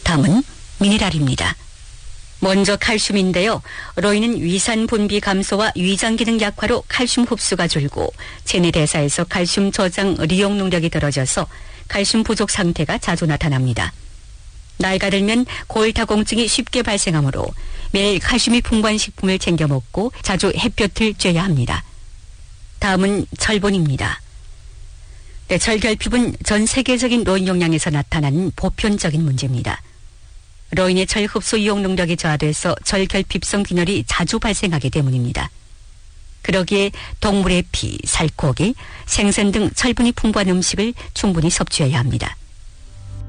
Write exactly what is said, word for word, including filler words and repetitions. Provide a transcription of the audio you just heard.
다음은 미네랄입니다. 먼저 칼슘인데요. 로인은 위산 분비 감소와 위장 기능 약화로 칼슘 흡수가 줄고 체내 대사에서 칼슘 저장 리용 능력이 떨어져서 칼슘 부족 상태가 자주 나타납니다. 나이가 들면 골다공증이 쉽게 발생하므로 매일 칼슘이 풍부한 식품을 챙겨 먹고 자주 햇볕을 쬐야 합니다. 다음은 철분입니다. 네, 철결핍은 전 세계적인 로인 용량에서 나타나는 보편적인 문제입니다. 로인의 철 흡수 이용 능력이 저하돼서 철결핍성 균열이 자주 발생하기 때문입니다. 그러기에 동물의 피, 살코기, 생선 등 철분이 풍부한 음식을 충분히 섭취해야 합니다.